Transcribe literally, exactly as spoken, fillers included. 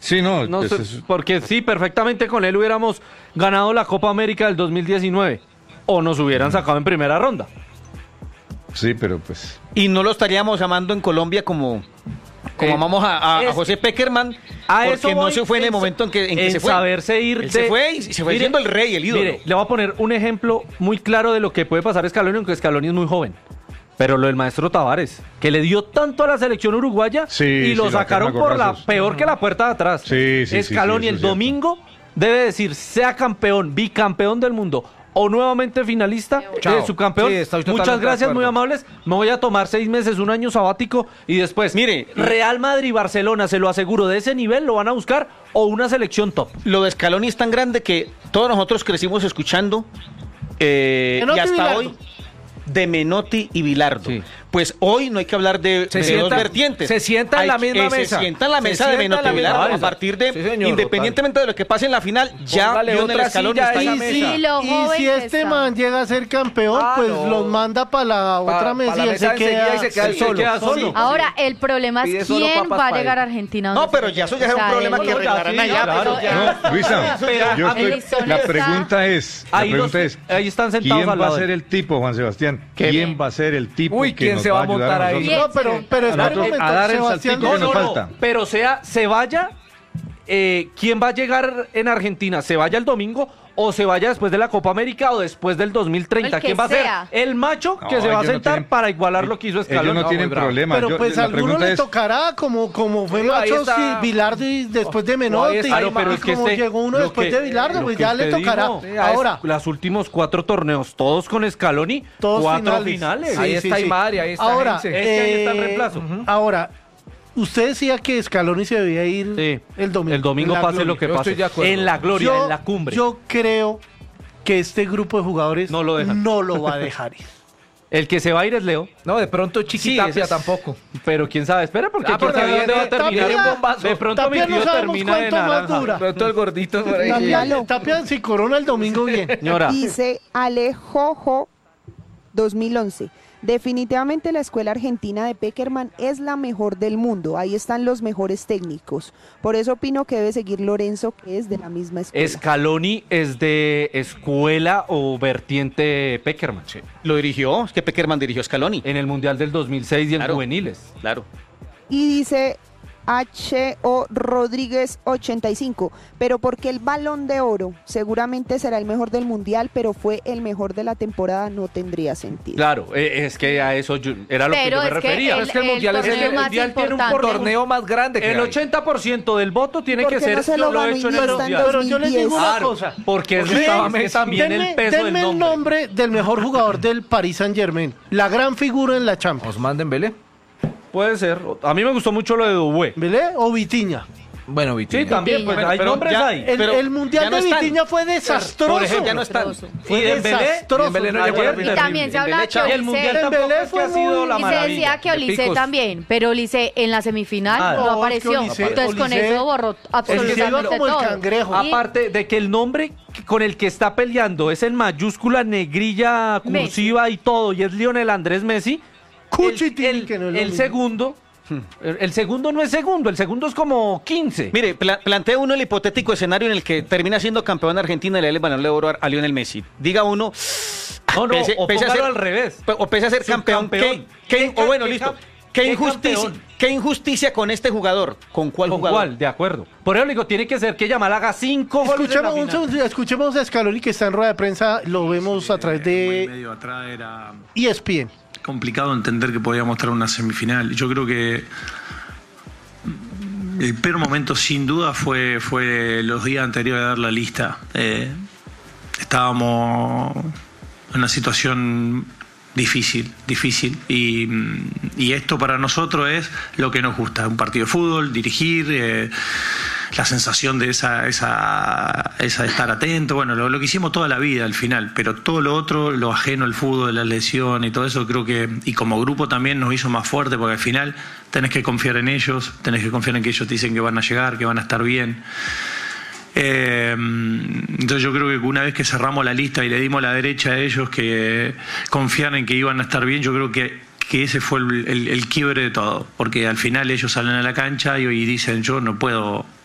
Sí, no, no pues sé, es... porque sí, perfectamente con él hubiéramos ganado la Copa América del dos mil diecinueve o nos hubieran sacado en primera ronda. Sí, pero pues... Y no lo estaríamos llamando en Colombia como, como Eh, amamos a, a, es- a José Peckerman, A porque eso no voy, se fue en el momento en que, en que en se fue. saberse ir Él de- se fue y se fue Mire, siendo el rey, el ídolo. Mire, le voy a poner un ejemplo muy claro de lo que puede pasar a Scaloni, aunque Scaloni es muy joven. Pero lo del maestro Tavares, que le dio tanto a la selección uruguaya Sí, y lo sí, lo sacaron sacaron a por la gorrazos. peor que la puerta de atrás. Sí, sí, sí, Scaloni sí, eso el es cierto. domingo debe decir, sea campeón, bicampeón del mundo o nuevamente finalista, Chao. eh, subcampeón. Sí, estoy totalmente Muchas de gracias, muy acuerdo. amables. Me voy a tomar seis meses, un año sabático y después, Mire, Real Madrid, Barcelona, se lo aseguro, de ese nivel lo van a buscar o una selección top. Lo de Scaloni es tan grande que todos nosotros crecimos escuchando eh, Menotti y hasta y Bilardo. hoy de Menotti y Bilardo. Sí. Pues hoy no hay que hablar de, Se de sienta- dos vertientes. se sienta en Hay la que- misma eh, mesa. Se sienta en la Se mesa de sienta en Menotti la y Bilardo misma a mesa. partir de, Sí, señor, independientemente de lo que pase en la final, ya Póngale Lionel otra Scaloni silla está a esa ahí. mesa. Y lo Y joven si que este está. man llega a ser campeón, Ah, pues no. los manda para la Pa- otra pa mesa la y él mesa se enseguida queda, y se queda él él solo. queda solo. Sí. Ahora, el problema Pide es solo quién papas va a pa' llegar él. a Argentina. No, donde pero se ya eso quede. ya es un O sea, problema él- que arreglarán sí, allá. claro, pero ya- No, Luisa, Pero, yo a mí estoy- listón la está- pregunta es, la Ahí pregunta los- es, ahí están sentados ¿quién al va a lado de ser él? el tipo, Juan Sebastián? ¿Qué? ¿Quién va a ser el tipo Uy, que ¿quién nos se va a ayudar montar ahí? nosotros? No, pero, pero espera un A momento, dar el Sebastián. saltico que nos falta. Pero sea, se vaya, eh, ¿quién va a llegar en Argentina? ¿Se vaya el domingo o se vaya después de la Copa América o después del dos mil treinta? El que ¿Quién va a sea. ser el macho que No, se va a ellos no sentar tienen- para igualar lo que hizo Scaloni? Ellos no, No, tienen muy bravo. problema. Pero Yo- pues la a alguno pregunta le es, tocará, como, como fue Pero ahí Machos está- y Bilardo y después de Menotti, ahí y, está, Claro, pero y es que como este- llegó uno lo después que- de Bilardo, lo pues que ya le usted tocará. dijo, Ahora, los últimos cuatro torneos, todos con Scaloni, Todos cuatro finales. finales. Sí, Ahí sí, está sí. Aymar y ahí está ahora, Heinze. Es que ahí está el eh, reemplazo. ujú. Ahora, usted decía que Scaloni se debía ir Sí. el domingo. El domingo en la pase gloria. lo que Yo pase. estoy de acuerdo. En la gloria, Yo- en la cumbre. Yo creo que este grupo de jugadores No lo dejan. no lo va a dejar ir. El que se va a ir es Leo, No, de pronto Chiqui Sí, Tapia ese es- tampoco. pero quién sabe. Espera, porque Ah, quién porque sabe dónde va a viene- terminar. viene un bombazo. De pronto mi Tapia no tío sabemos termina de cuánto más naranja. dura. De pronto el gordito por ahí. Tapia. Tapia si corona el domingo bien. Señora, Dice Alejojo dos mil once. Definitivamente la escuela argentina de Peckerman es la mejor del mundo. Ahí están los mejores técnicos. Por eso opino que debe seguir Lorenzo, que es de la misma escuela. Scaloni es de escuela o vertiente Peckerman. Lo dirigió, es que Peckerman dirigió a Scaloni. En el Mundial del dos mil seis y en Claro. juveniles. Claro. Y dice H O Rodríguez ochenta y cinco, pero porque el Balón de Oro seguramente será el mejor del Mundial, pero fue el mejor de la temporada, no tendría sentido. Claro, eh, es que a eso yo- era lo Pero que yo me es que refería. el, es que el el Mundial es el- torneo el más Mundial tiene un importante. Torneo más grande que El hay. ochenta por ciento del voto tiene ¿Por que qué ser no se lo yo lo ganó he hecho en el Iniesta en Mundial. Pero yo les digo una Claro, cosa. porque es, Porque es que denme- también denme, el peso denme del el nombre. nombre del mejor jugador del Paris Saint Germain. La gran figura en la Champions. Osman Dembélé. Puede ser. A mí me gustó mucho lo de Dubé. ¿Vele? O Vitiña. Bueno, Sí, Vitinha. también, pues Bueno, hay pero nombres ya- ahí. El, Pero el Mundial ya no de están. Vitiña fue desastroso. Por ejemplo, Ya no están. Y Dembélé, desastroso. Dembélé no llegó a la ayer, final. Y también se hablaba que Y el Mundial Olise, Dembélé tampoco es que fue ha sido muy- la y se maravilla. decía que De Olise picos. también, pero Olise en la semifinal Ah, no, no, apareció. es que Olise- Entonces con Olise- eso borró Olise absolutamente iba como el todo. cangrejo. Y- Aparte de que el nombre con el que está peleando es en mayúscula, negrilla, cursiva y todo, y es Lionel Andrés Messi. Cuchitini, el, el- que no es lo el mismo. segundo, el, el segundo no es segundo, el segundo es como quince. Mire, pla- plantea uno el hipotético escenario en el que termina siendo campeón Argentina y le da el Balón de Oro a, a Lionel Messi. Diga uno, no, no, pese- o pese a póngalo ser- al revés. pe- o pese a ser campeón, ¿qué, Subcampeón. qué- ¿Qué o bueno, cam- listo, qué qué qué injusticia, campeón? qué injusticia con este jugador, ¿con cuál ¿Con jugador? cuál? De acuerdo. Por eso le digo, tiene que ser que Yamal haga cinco goles en la Escuchemos, un final. segundo, escuchemos a Scaloni que está en rueda de prensa, lo vemos a través de medio atrás era E S P N. complicado entender que podíamos estar en una semifinal. Yo creo que el peor momento sin duda fue, fue los días anteriores a dar la lista. Eh, estábamos en una situación difícil, difícil. Y, y esto para nosotros es lo que nos gusta. Un partido de fútbol, dirigir, eh, la sensación de esa, esa, esa de estar atento. Bueno, lo, lo que hicimos toda la vida al final. Pero todo lo otro, lo ajeno al fútbol, la lesión y todo eso, creo que, y como grupo también nos hizo más fuerte, porque al final tenés que confiar en ellos, tenés que confiar en que ellos te dicen que van a llegar, que van a estar bien. Eh, entonces yo creo que una vez que cerramos la lista y le dimos la derecha a ellos que confiaran en que iban a estar bien, yo creo que, que ese fue el, el, el quiebre de todo, porque al final ellos salen a la cancha y, y dicen yo no puedo